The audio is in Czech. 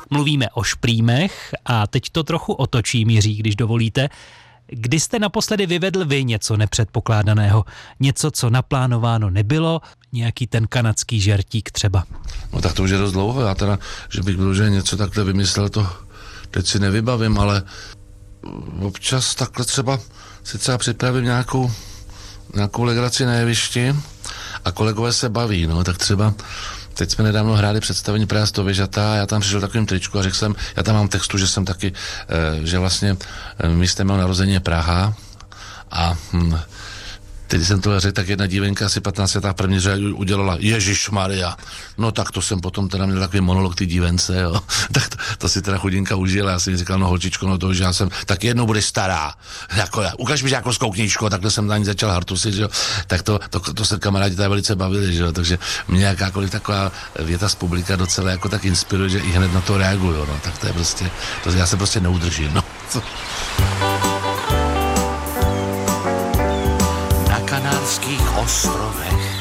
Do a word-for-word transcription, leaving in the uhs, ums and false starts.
Mluvíme o šprýmech a teď to trochu otočím, Jiří, když dovolíte. Kdy jste naposledy vyvedl vy něco nepředpokládaného? Něco, co naplánováno nebylo? Nějaký ten kanadský žertík třeba? No tak to už je dost dlouho. Já teda, že bych byl, že něco takhle vymyslel, to teď si nevybavím, ale občas takhle třeba si třeba připravím nějakou, nějakou legraci na jevišti a kolegové se baví, no, tak třeba teď jsme nedávno hráli představení Praha sto věžatá a já tam přišel takovým tričku a řekl jsem, já tam mám textu, že jsem taky, že vlastně místem mého narození je Praha a hm, teď jsem to řekl, tak jedna dívenka asi patnáct letá první řadě udělala Ježišmarja. No tak to jsem potom teda měl takový monolog ty dívence, jo. Tak to, to si teda chudinka užila. Já jsem jí říkal, no holčičko, no to, že já jsem, tak jednou budeš stará. Jako, ukaž mi žákovskou knížku, takhle jsem na ní začal hartusit, že jo. Tak to, to, to, to se kamarádi tady velice bavili, že jo. Takže mě jakákoliv taková věta z publika docela jako tak inspiruje, že i hned na to reaguju, no. Tak to je prostě, to já se prostě neudržím, no. Na Kanárských ostrovech